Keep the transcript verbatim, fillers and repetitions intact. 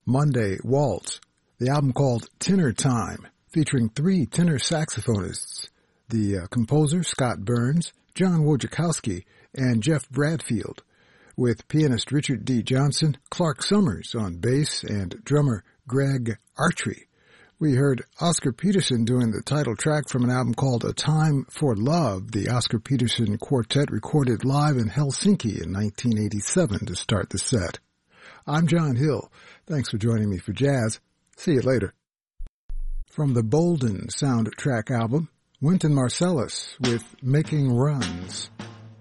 Monday Waltz, the album called Tenor Time, featuring three tenor saxophonists, the uh, composer Scott Burns, John Wojciechowski, and Jeff Bradfield, with pianist Richard D. Johnson, Clark Summers on bass, and drummer Greg Artry. We heard Oscar Peterson doing the title track from an album called A Time for Love, the Oscar Peterson Quartet recorded live in Helsinki in nineteen eighty-seven to start the set. I'm John Hill. Thanks for joining me for jazz. See you later. From the Bolden soundtrack album, Wynton Marsalis with Making Runs.